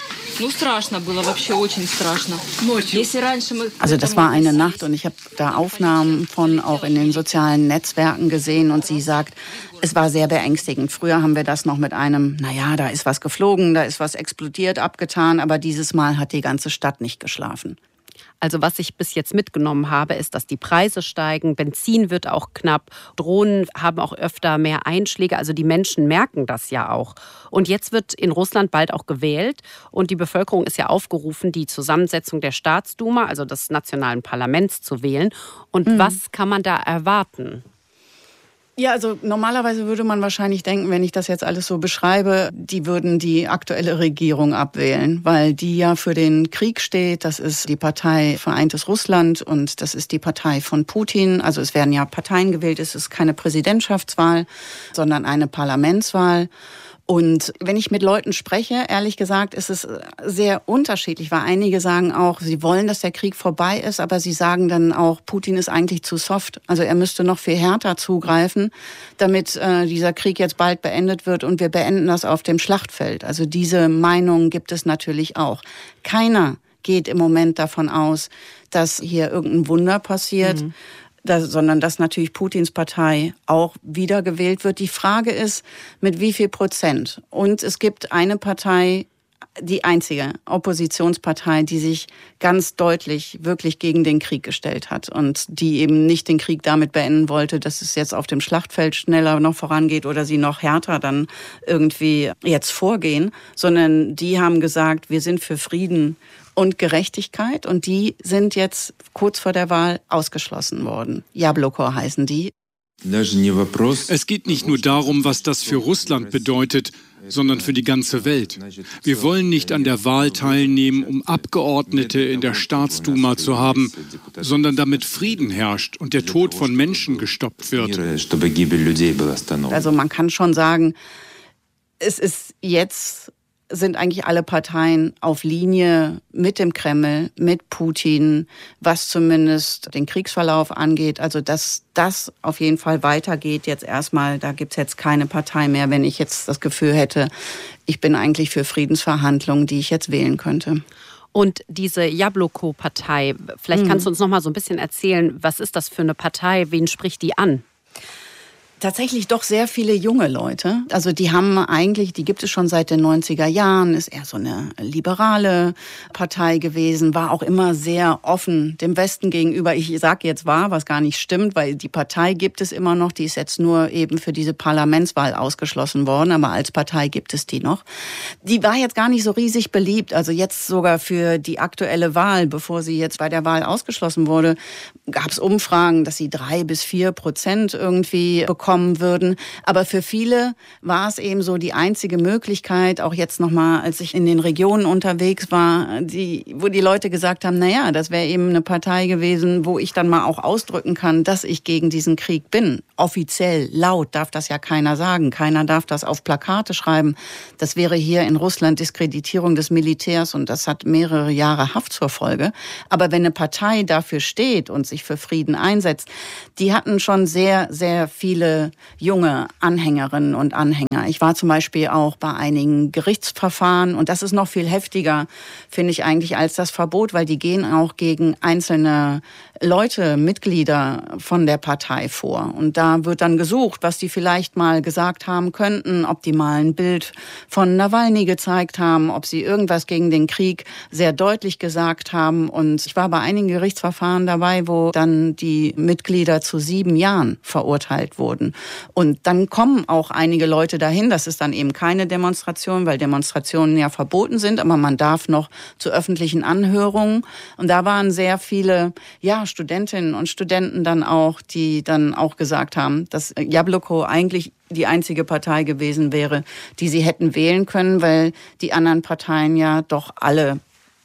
Also das war eine Nacht und ich habe da Aufnahmen von auch in den sozialen Netzwerken gesehen und sie sagt, es war sehr beängstigend. Früher haben wir das noch mit einem, naja, da ist was geflogen, da ist was explodiert, abgetan, aber dieses Mal hat die ganze Stadt nicht geschlafen. Also was ich bis jetzt mitgenommen habe, ist, dass die Preise steigen, Benzin wird auch knapp, Drohnen haben auch öfter mehr Einschläge, also die Menschen merken das ja auch. Und jetzt wird in Russland bald auch gewählt und die Bevölkerung ist ja aufgerufen, die Zusammensetzung der Staatsduma, also des nationalen Parlaments, zu wählen. Und was kann man da erwarten? Ja, also normalerweise würde man wahrscheinlich denken, wenn ich das jetzt alles so beschreibe, die würden die aktuelle Regierung abwählen, weil die ja für den Krieg steht. Das ist die Partei Vereintes Russland und das ist die Partei von Putin. Also es werden ja Parteien gewählt, es ist keine Präsidentschaftswahl, sondern eine Parlamentswahl. Und wenn ich mit Leuten spreche, ehrlich gesagt, ist es sehr unterschiedlich, weil einige sagen auch, sie wollen, dass der Krieg vorbei ist, aber sie sagen dann auch, Putin ist eigentlich zu soft. Also er müsste noch viel härter zugreifen, damit dieser Krieg jetzt bald beendet wird und wir beenden das auf dem Schlachtfeld. Also diese Meinung gibt es natürlich auch. Keiner geht im Moment davon aus, dass hier irgendein Wunder passiert. Sondern dass natürlich Putins Partei auch wiedergewählt wird. Die Frage ist, mit wie viel Prozent? Und es gibt eine Partei, die einzige Oppositionspartei, die sich ganz deutlich wirklich gegen den Krieg gestellt hat und die eben nicht den Krieg damit beenden wollte, dass es jetzt auf dem Schlachtfeld schneller noch vorangeht oder sie noch härter dann irgendwie jetzt vorgehen, sondern die haben gesagt, wir sind für Frieden und Gerechtigkeit und die sind jetzt kurz vor der Wahl ausgeschlossen worden. Jabloko heißen die. Es geht nicht nur darum, was das für Russland bedeutet, sondern für die ganze Welt. Wir wollen nicht an der Wahl teilnehmen, um Abgeordnete in der Staatsduma zu haben, sondern damit Frieden herrscht und der Tod von Menschen gestoppt wird. Also man kann schon sagen, es ist jetzt sind eigentlich alle Parteien auf Linie mit dem Kreml, mit Putin, was zumindest den Kriegsverlauf angeht. Also dass das auf jeden Fall weitergeht jetzt erstmal, da gibt's jetzt keine Partei mehr, wenn ich jetzt das Gefühl hätte, ich bin eigentlich für Friedensverhandlungen, die ich jetzt wählen könnte. Und diese Jabloko-Partei, vielleicht kannst du uns noch mal so ein bisschen erzählen, was ist das für eine Partei, wen spricht die an? Tatsächlich doch sehr viele junge Leute. Also die gibt es schon seit den 90er Jahren, ist eher so eine liberale Partei gewesen, war auch immer sehr offen dem Westen gegenüber. Ich sage jetzt wahr, was gar nicht stimmt, weil die Partei gibt es immer noch, die ist jetzt nur eben für diese Parlamentswahl ausgeschlossen worden, aber als Partei gibt es die noch. Die war jetzt gar nicht so riesig beliebt, also jetzt sogar für die aktuelle Wahl, bevor sie jetzt bei der Wahl ausgeschlossen wurde, gab es Umfragen, dass sie 3-4% irgendwie bekommen würden. Aber für viele war es eben so die einzige Möglichkeit, auch jetzt nochmal, als ich in den Regionen unterwegs war, wo die Leute gesagt haben, naja, das wäre eben eine Partei gewesen, wo ich dann mal auch ausdrücken kann, dass ich gegen diesen Krieg bin. Offiziell, laut darf das ja keiner sagen. Keiner darf das auf Plakate schreiben. Das wäre hier in Russland Diskreditierung des Militärs und das hat mehrere Jahre Haft zur Folge. Aber wenn eine Partei dafür steht und sich für Frieden einsetzt, die hatten schon sehr, sehr viele junge Anhängerinnen und Anhänger. Ich war zum Beispiel auch bei einigen Gerichtsverfahren und das ist noch viel heftiger, finde ich eigentlich, als das Verbot, weil die gehen auch gegen einzelne Leute, Mitglieder von der Partei vor. Und da wird dann gesucht, was die vielleicht mal gesagt haben könnten, ob die mal ein Bild von Nawalny gezeigt haben, ob sie irgendwas gegen den Krieg sehr deutlich gesagt haben. Und ich war bei einigen Gerichtsverfahren dabei, wo dann die Mitglieder zu 7 Jahren verurteilt wurden. Und dann kommen auch einige Leute dahin. Das ist dann eben keine Demonstration, weil Demonstrationen ja verboten sind, aber man darf noch zu öffentlichen Anhörungen. Und da waren sehr viele, Studentinnen und Studenten dann auch, die dann auch gesagt haben, dass Jabloko eigentlich die einzige Partei gewesen wäre, die sie hätten wählen können, weil die anderen Parteien ja doch alle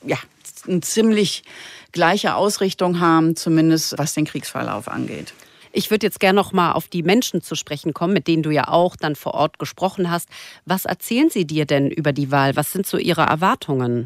eine ziemlich gleiche Ausrichtung haben, zumindest was den Kriegsverlauf angeht. Ich würde jetzt gerne noch mal auf die Menschen zu sprechen kommen, mit denen du ja auch dann vor Ort gesprochen hast. Was erzählen sie dir denn über die Wahl? Was sind so ihre Erwartungen?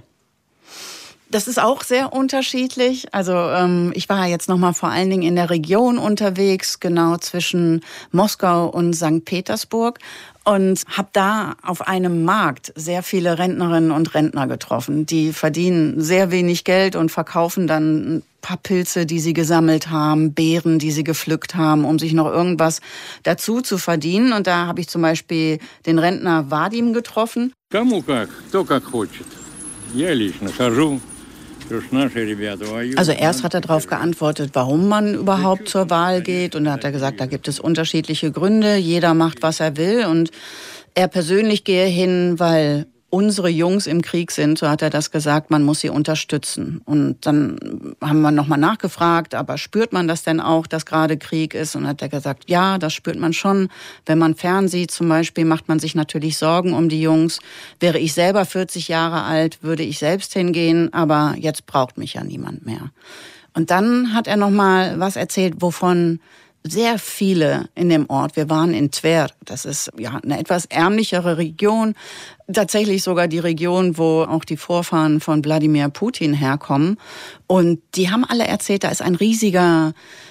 Das ist auch sehr unterschiedlich. Also ich war jetzt noch mal vor allen Dingen in der Region unterwegs, genau zwischen Moskau und St. Petersburg. Und habe da auf einem Markt sehr viele Rentnerinnen und Rentner getroffen. Die verdienen sehr wenig Geld und verkaufen dann ein paar Pilze, die sie gesammelt haben, Beeren, die sie gepflückt haben, um sich noch irgendwas dazu zu verdienen. Und da habe ich zum Beispiel den Rentner Vadim getroffen. Also erst hat er darauf geantwortet, warum man überhaupt zur Wahl geht. Und da hat er gesagt, da gibt es unterschiedliche Gründe. Jeder macht, was er will. Und er persönlich gehe hin, weil unsere Jungs im Krieg sind, so hat er das gesagt, man muss sie unterstützen. Und dann haben wir nochmal nachgefragt, aber spürt man das denn auch, dass gerade Krieg ist? Und hat er gesagt, ja, das spürt man schon. Wenn man fernsieht zum Beispiel, macht man sich natürlich Sorgen um die Jungs. Wäre ich selber 40 Jahre alt, würde ich selbst hingehen, aber jetzt braucht mich ja niemand mehr. Und dann hat er nochmal was erzählt, wovon sehr viele in dem Ort. Wir waren in Tver, das ist eine etwas ärmlichere Region, tatsächlich sogar die Region, wo auch die Vorfahren von Wladimir Putin herkommen. Und die haben alle erzählt, da ist ein riesiger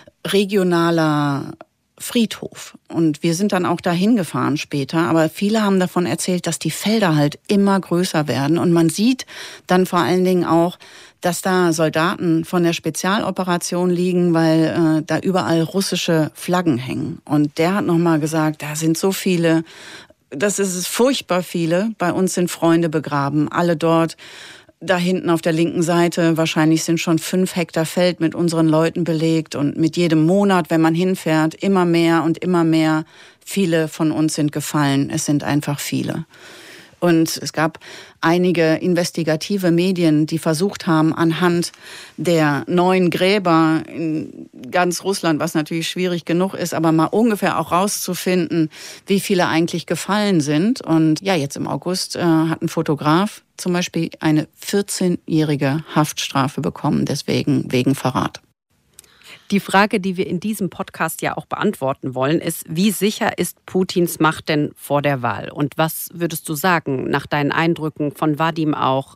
regionaler Friedhof. Und wir sind dann auch dahin gefahren später. Aber viele haben davon erzählt, dass die Felder halt immer größer werden. Und man sieht dann vor allen Dingen auch, dass da Soldaten von der Spezialoperation liegen, weil da überall russische Flaggen hängen. Und der hat nochmal gesagt, da sind so viele, das ist furchtbar viele. Bei uns sind Freunde begraben, alle dort. Da hinten auf der linken Seite wahrscheinlich sind schon 5 Hektar Feld mit unseren Leuten belegt. Und mit jedem Monat, wenn man hinfährt, immer mehr und immer mehr. Viele von uns sind gefallen. Es sind einfach viele. Und es gab einige investigative Medien, die versucht haben, anhand der neuen Gräber in ganz Russland, was natürlich schwierig genug ist, aber mal ungefähr auch rauszufinden, wie viele eigentlich gefallen sind. Und ja, jetzt im August hat ein Fotograf zum Beispiel eine 14-jährige Haftstrafe bekommen, deswegen wegen Verrat. Die Frage, die wir in diesem Podcast ja auch beantworten wollen, ist, wie sicher ist Putins Macht denn vor der Wahl? Und was würdest du sagen, nach deinen Eindrücken von Vadim auch?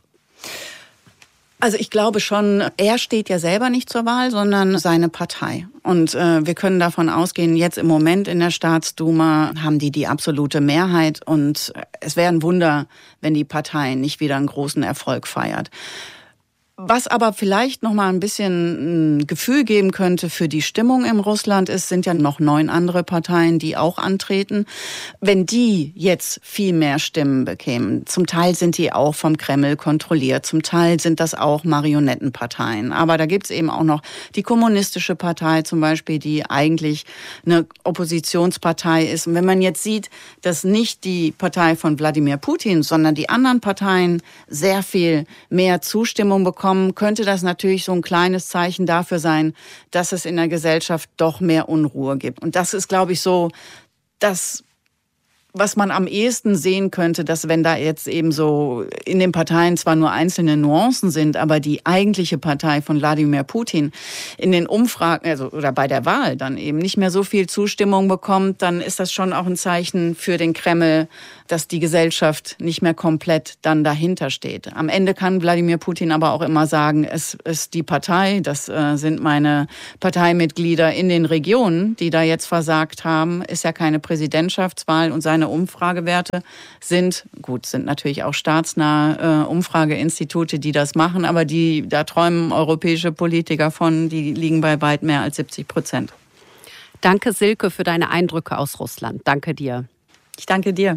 Also ich glaube schon, er steht ja selber nicht zur Wahl, sondern seine Partei. Und wir können davon ausgehen, jetzt im Moment in der Staatsduma haben die absolute Mehrheit. Und es wäre ein Wunder, wenn die Partei nicht wieder einen großen Erfolg feiert. Was aber vielleicht noch mal ein bisschen ein Gefühl geben könnte für die Stimmung in Russland ist, sind ja noch 9 andere Parteien, die auch antreten. Wenn die jetzt viel mehr Stimmen bekämen, zum Teil sind die auch vom Kreml kontrolliert, zum Teil sind das auch Marionettenparteien. Aber da gibt's eben auch noch die Kommunistische Partei zum Beispiel, die eigentlich eine Oppositionspartei ist. Und wenn man jetzt sieht, dass nicht die Partei von Wladimir Putin, sondern die anderen Parteien sehr viel mehr Zustimmung bekommen, könnte das natürlich so ein kleines Zeichen dafür sein, dass es in der Gesellschaft doch mehr Unruhe gibt. Und das ist, glaube ich, so das, was man am ehesten sehen könnte, dass wenn da jetzt eben so in den Parteien zwar nur einzelne Nuancen sind, aber die eigentliche Partei von Wladimir Putin in den Umfragen, also oder bei der Wahl dann eben nicht mehr so viel Zustimmung bekommt, dann ist das schon auch ein Zeichen für den Kreml, dass die Gesellschaft nicht mehr komplett dann dahinter steht. Am Ende kann Wladimir Putin aber auch immer sagen, es ist die Partei, das sind meine Parteimitglieder in den Regionen, die da jetzt versagt haben, ist ja keine Präsidentschaftswahl und seine Umfragewerte sind natürlich auch staatsnahe Umfrageinstitute, die das machen, aber da träumen europäische Politiker von, die liegen bei weit mehr als 70%. Danke, Silke, für deine Eindrücke aus Russland. Danke dir. Ich danke dir.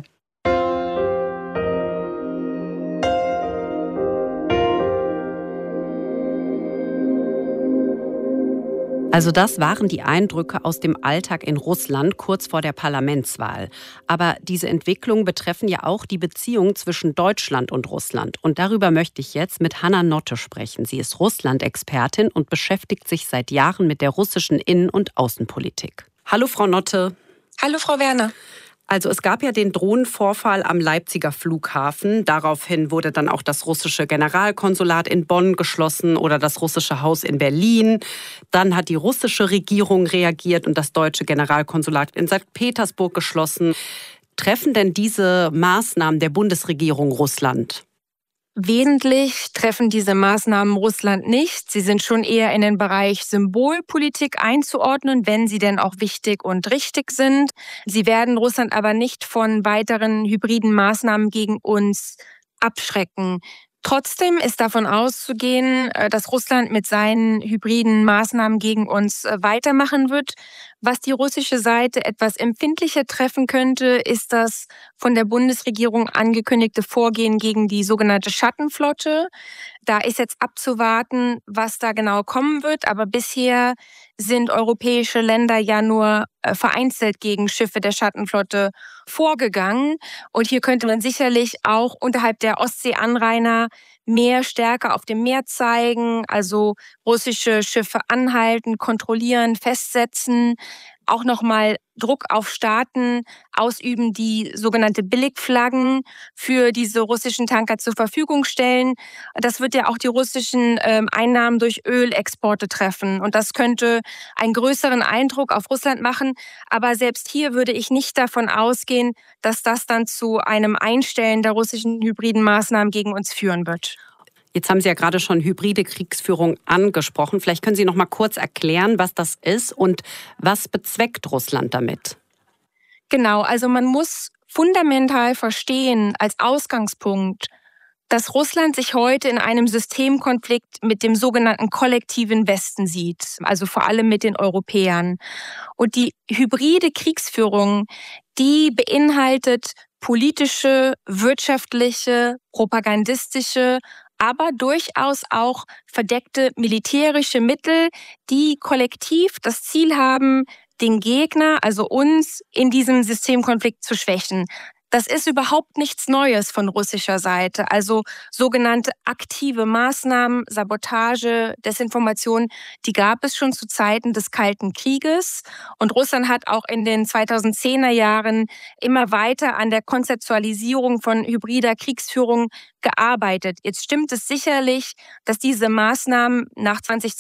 Also das waren die Eindrücke aus dem Alltag in Russland kurz vor der Parlamentswahl. Aber diese Entwicklungen betreffen ja auch die Beziehung zwischen Deutschland und Russland. Und darüber möchte ich jetzt mit Hanna Notte sprechen. Sie ist Russland-Expertin und beschäftigt sich seit Jahren mit der russischen Innen- und Außenpolitik. Hallo, Frau Notte. Hallo, Frau Werner. Also es gab ja den Drohnenvorfall am Leipziger Flughafen. Daraufhin wurde dann auch das russische Generalkonsulat in Bonn geschlossen oder das russische Haus in Berlin. Dann hat die russische Regierung reagiert und das deutsche Generalkonsulat in St. Petersburg geschlossen. Treffen denn diese Maßnahmen der Bundesregierung Russland? Wesentlich treffen diese Maßnahmen Russland nicht. Sie sind schon eher in den Bereich Symbolpolitik einzuordnen, wenn sie denn auch wichtig und richtig sind. Sie werden Russland aber nicht von weiteren hybriden Maßnahmen gegen uns abschrecken. Trotzdem ist davon auszugehen, dass Russland mit seinen hybriden Maßnahmen gegen uns weitermachen wird. Was die russische Seite etwas empfindlicher treffen könnte, ist das von der Bundesregierung angekündigte Vorgehen gegen die sogenannte Schattenflotte. Da ist jetzt abzuwarten, was da genau kommen wird. Aber bisher sind europäische Länder ja nur vereinzelt gegen Schiffe der Schattenflotte vorgegangen. Und hier könnte man sicherlich auch unterhalb der Ostseeanrainer mehr stärker auf dem Meer zeigen, also russische Schiffe anhalten, kontrollieren, festsetzen, auch nochmal Druck auf Staaten ausüben, die sogenannte Billigflaggen für diese russischen Tanker zur Verfügung stellen. Das wird ja auch die russischen Einnahmen durch Ölexporte treffen. Und das könnte einen größeren Eindruck auf Russland machen. Aber selbst hier würde ich nicht davon ausgehen, dass das dann zu einem Einstellen der russischen hybriden Maßnahmen gegen uns führen wird. Jetzt haben Sie ja gerade schon hybride Kriegsführung angesprochen. Vielleicht können Sie noch mal kurz erklären, was das ist und was bezweckt Russland damit? Genau, also man muss fundamental verstehen als Ausgangspunkt, dass Russland sich heute in einem Systemkonflikt mit dem sogenannten kollektiven Westen sieht, also vor allem mit den Europäern. Und die hybride Kriegsführung, die beinhaltet politische, wirtschaftliche, propagandistische, aber durchaus auch verdeckte militärische Mittel, die kollektiv das Ziel haben, den Gegner, also uns, in diesem Systemkonflikt zu schwächen. Das ist überhaupt nichts Neues von russischer Seite. Also sogenannte aktive Maßnahmen, Sabotage, Desinformation, die gab es schon zu Zeiten des Kalten Krieges. Und Russland hat auch in den 2010er Jahren immer weiter an der Konzeptualisierung von hybrider Kriegsführung gearbeitet. Jetzt stimmt es sicherlich, dass diese Maßnahmen nach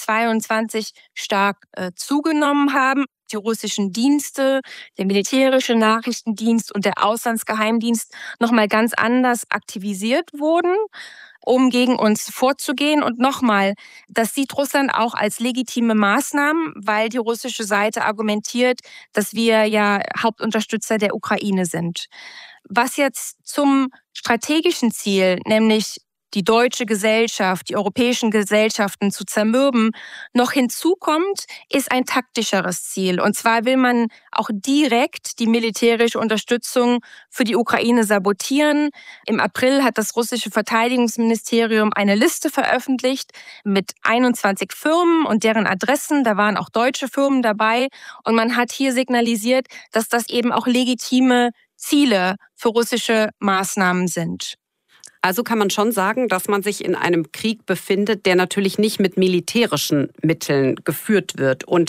2022 stark zugenommen haben. Die russischen Dienste, der militärische Nachrichtendienst und der Auslandsgeheimdienst nochmal ganz anders aktivisiert wurden, um gegen uns vorzugehen. Und nochmal, das sieht Russland auch als legitime Maßnahmen, weil die russische Seite argumentiert, dass wir ja Hauptunterstützer der Ukraine sind. Was jetzt zum strategischen Ziel, nämlich die deutsche Gesellschaft, die europäischen Gesellschaften zu zermürben. Noch hinzu kommt, ist ein taktischeres Ziel. Und zwar will man auch direkt die militärische Unterstützung für die Ukraine sabotieren. Im April hat das russische Verteidigungsministerium eine Liste veröffentlicht mit 21 Firmen und deren Adressen. Da waren auch deutsche Firmen dabei. Und man hat hier signalisiert, dass das eben auch legitime Ziele für russische Maßnahmen sind. Also kann man schon sagen, dass man sich in einem Krieg befindet, der natürlich nicht mit militärischen Mitteln geführt wird. Und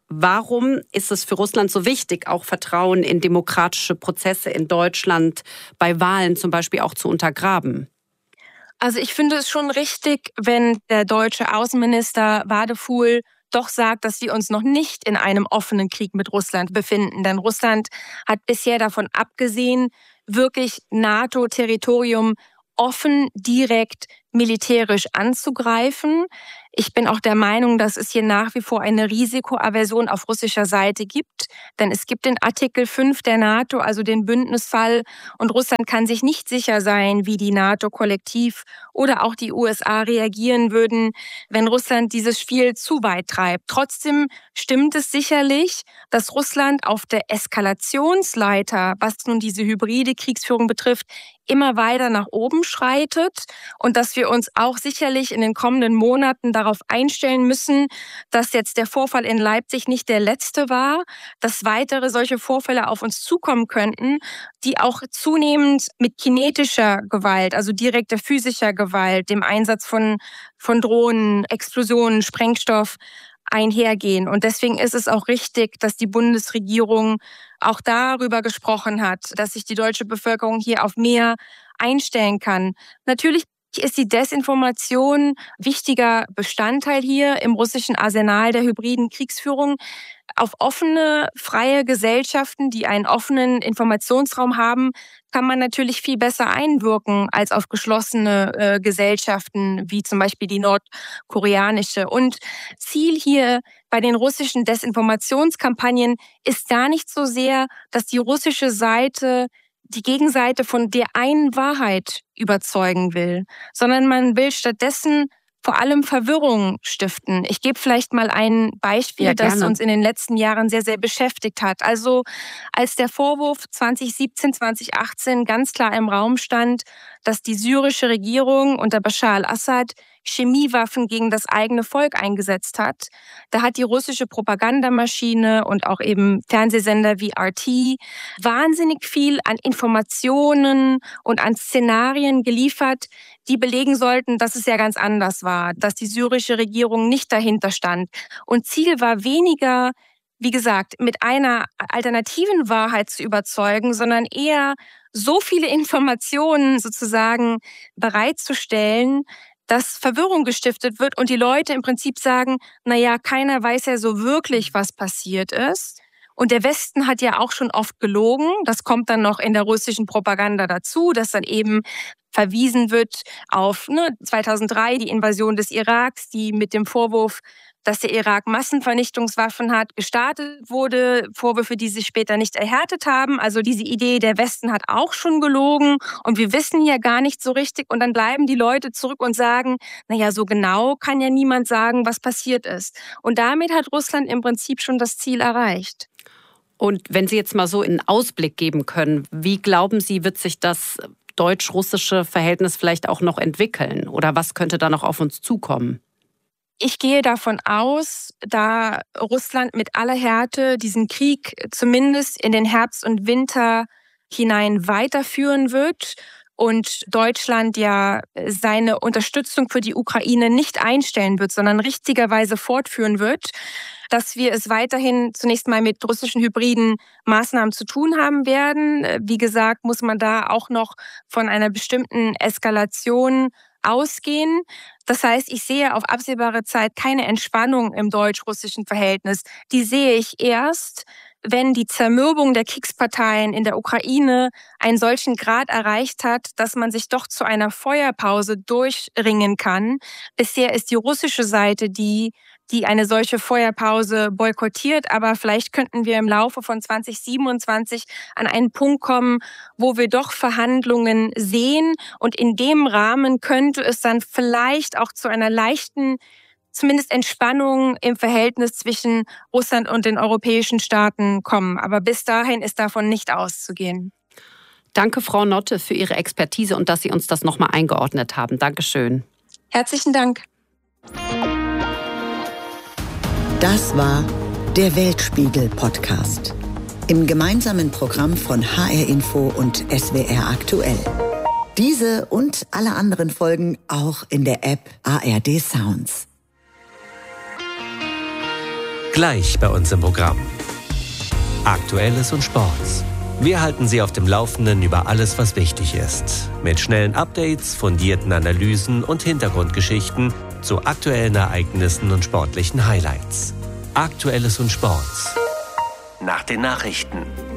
warum ist es für Russland so wichtig, auch Vertrauen in demokratische Prozesse in Deutschland bei Wahlen zum Beispiel auch zu untergraben? Also ich finde es schon richtig, wenn der deutsche Außenminister Wadefuhl doch sagt, dass wir uns noch nicht in einem offenen Krieg mit Russland befinden. Denn Russland hat bisher davon abgesehen, wirklich NATO-Territorium offen, direkt militärisch anzugreifen. Ich bin auch der Meinung, dass es hier nach wie vor eine Risikoaversion auf russischer Seite gibt. Denn es gibt den Artikel 5 der NATO, also den Bündnisfall. Und Russland kann sich nicht sicher sein, wie die NATO kollektiv oder auch die USA reagieren würden, wenn Russland dieses Spiel zu weit treibt. Trotzdem stimmt es sicherlich, dass Russland auf der Eskalationsleiter, was nun diese hybride Kriegsführung betrifft, immer weiter nach oben schreitet und dass wir uns auch sicherlich in den kommenden Monaten darauf einstellen müssen, dass jetzt der Vorfall in Leipzig nicht der letzte war, dass weitere solche Vorfälle auf uns zukommen könnten, die auch zunehmend mit kinetischer Gewalt, also direkter physischer Gewalt, dem Einsatz von Drohnen, Explosionen, Sprengstoff einhergehen. Und deswegen ist es auch richtig, dass die Bundesregierung auch darüber gesprochen hat, dass sich die deutsche Bevölkerung hier auf mehr einstellen kann. Natürlich ist die Desinformation wichtiger Bestandteil hier im russischen Arsenal der hybriden Kriegsführung. Auf offene, freie Gesellschaften, die einen offenen Informationsraum haben, kann man natürlich viel besser einwirken als auf geschlossene Gesellschaften, wie zum Beispiel die nordkoreanische. Und Ziel hier bei den russischen Desinformationskampagnen ist gar nicht so sehr, dass die russische Seite die Gegenseite von der einen Wahrheit überzeugen will, sondern man will stattdessen vor allem Verwirrung stiften. Ich gebe vielleicht mal ein Beispiel, das uns in den letzten Jahren sehr, sehr beschäftigt hat. Also als der Vorwurf 2017, 2018 ganz klar im Raum stand, dass die syrische Regierung unter Bashar al-Assad Chemiewaffen gegen das eigene Volk eingesetzt hat. Da hat die russische Propagandamaschine und auch eben Fernsehsender wie RT wahnsinnig viel an Informationen und an Szenarien geliefert, die belegen sollten, dass es ja ganz anders war, dass die syrische Regierung nicht dahinter stand. Und Ziel war weniger, wie gesagt, mit einer alternativen Wahrheit zu überzeugen, sondern eher so viele Informationen sozusagen bereitzustellen, dass Verwirrung gestiftet wird und die Leute im Prinzip sagen, naja, keiner weiß ja so wirklich, was passiert ist. Und der Westen hat ja auch schon oft gelogen. Das kommt dann noch in der russischen Propaganda dazu, dass dann eben verwiesen wird auf 2003 die Invasion des Iraks, die mit dem Vorwurf, dass der Irak Massenvernichtungswaffen hat, gestartet wurde. Vorwürfe, die sich später nicht erhärtet haben. Also diese Idee, der Westen hat auch schon gelogen und wir wissen ja gar nicht so richtig. Und dann bleiben die Leute zurück und sagen, naja, so genau kann ja niemand sagen, was passiert ist. Und damit hat Russland im Prinzip schon das Ziel erreicht. Und wenn Sie jetzt mal so einen Ausblick geben können, wie glauben Sie, wird sich das deutsch-russische Verhältnis vielleicht auch noch entwickeln? Oder was könnte da noch auf uns zukommen? Ich gehe davon aus, da Russland mit aller Härte diesen Krieg zumindest in den Herbst und Winter hinein weiterführen wird und Deutschland ja seine Unterstützung für die Ukraine nicht einstellen wird, sondern richtigerweise fortführen wird, dass wir es weiterhin zunächst mal mit russischen hybriden Maßnahmen zu tun haben werden. Wie gesagt, muss man da auch noch von einer bestimmten Eskalation ausgehen. Das heißt, ich sehe auf absehbare Zeit keine Entspannung im deutsch-russischen Verhältnis. Die sehe ich erst, wenn die Zermürbung der Kriegsparteien in der Ukraine einen solchen Grad erreicht hat, dass man sich doch zu einer Feuerpause durchringen kann. Bisher ist die russische Seite die die eine solche Feuerpause boykottiert. Aber vielleicht könnten wir im Laufe von 2027 an einen Punkt kommen, wo wir doch Verhandlungen sehen. Und in dem Rahmen könnte es dann vielleicht auch zu einer leichten, zumindest Entspannung im Verhältnis zwischen Russland und den europäischen Staaten kommen. Aber bis dahin ist davon nicht auszugehen. Danke, Frau Notte, für Ihre Expertise und dass Sie uns das nochmal eingeordnet haben. Dankeschön. Herzlichen Dank. Das war der Weltspiegel-Podcast. Im gemeinsamen Programm von HR Info und SWR Aktuell. Diese und alle anderen Folgen auch in der App ARD Sounds. Gleich bei uns im Programm. Aktuelles und Sports. Wir halten Sie auf dem Laufenden über alles, was wichtig ist. Mit schnellen Updates, fundierten Analysen und Hintergrundgeschichten zu aktuellen Ereignissen und sportlichen Highlights. Aktuelles und Sports. Nach den Nachrichten.